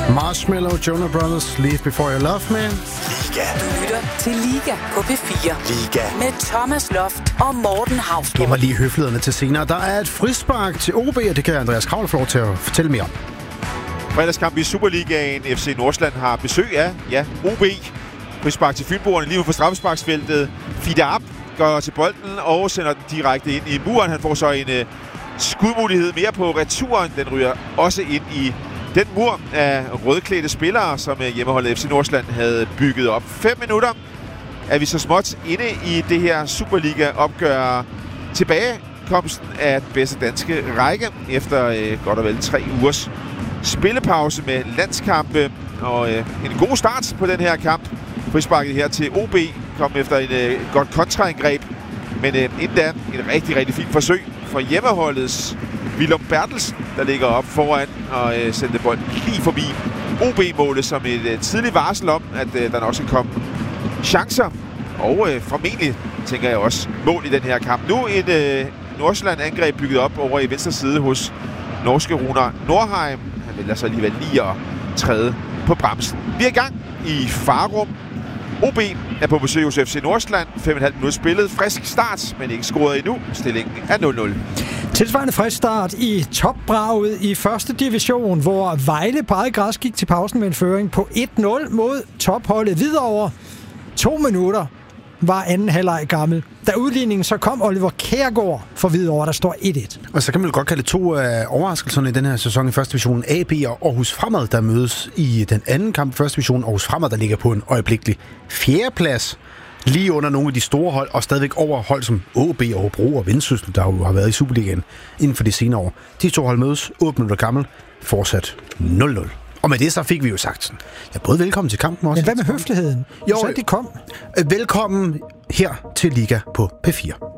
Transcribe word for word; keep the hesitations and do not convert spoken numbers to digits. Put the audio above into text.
Marshmello, Jonas Brothers, Leave Before You Love Me. Liga. Du lytter til Liga på P fire. Liga. Med Thomas Loft og Morten Hausgaard. Gemmer lige høflighederne til senere. Der er et frispark til O B, og det kan Andreas Kravl få lov til at fortælle mere om. Fredagskamp i Superligaen. F C Nordsjælland har besøg af, ja, O B. Frispark til Fynboerne lige ud for straffesparksfeltet. Fidab går til bolden og sender den direkte ind i muren. Han får så en uh, skudmulighed mere på returen. Den ryger også ind i den mur af rødklædte spillere, som uh, hjemmeholdet F C Nordsjælland havde bygget op. Fem minutter er vi så småt inde i det her Superliga-opgør. Tilbagekomsten af den bedste danske række efter uh, godt og vel tre ugers spillepause med landskampe. Og øh, en god start på den her kamp. Frisparket her til O B kom efter en øh, godt kontraangreb. Men øh, inden da et rigtig, rigtig fint forsøg for hjemmeholdets Willum Bertelsen, der ligger op foran og øh, sendte bolden lige forbi O B-målet som et øh, tidligt varsel om, at øh, der nok skal komme chancer. Og øh, formentlig, tænker jeg også, mål i den her kamp. Nu et øh, Nordsjælland-angreb bygget op over i venstre side hos norske Runar Nordheim. Han vælger så alligevel lige at træde på bremsen. Vi er i gang i Farum. O B er på besøg hos F C Nordsjælland. fem komma fem minutter spillet. Frisk start, men ikke scoret endnu. Stillingen er nul nul. Tilsvarende frisk start i topbraget i første division, hvor Vejle på eget græs gik til pausen med en føring på et nul mod topholdet Hvidovre. To minutter var anden halvleg gammel. Da udligningen så kom Oliver Kjærgaard for Hvidovre, der står et et. Og så kan man jo godt kalde to af overraskelserne i den her sæson i første division. A B og Aarhus Fremad, der mødes i den anden kamp i første division. Aarhus Fremad, der ligger på en øjeblikkelig fjerdeplads. Lige under nogle af de store hold, og stadigvæk over hold som O B og Hobro og Vendsyssel, der jo har været i Superligaen inden for de senere år. De to hold mødes otte minutter gammel, fortsat nul nul. Og med det så fik vi jo sagt sådan. Ja, både velkommen til kampen også. Men hvad med høfligheden? Jo, så de kom. Velkommen her til Liga på P fire.